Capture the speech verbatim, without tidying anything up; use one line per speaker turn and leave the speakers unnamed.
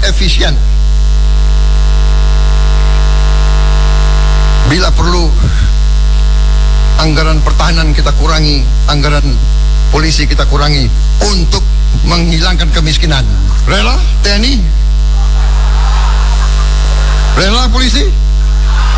efisien. Bila perlu anggaran pertahanan kita kurangi, anggaran polisi kita kurangi untuk menghilangkan kemiskinan. Rela T N I? Rela polisi?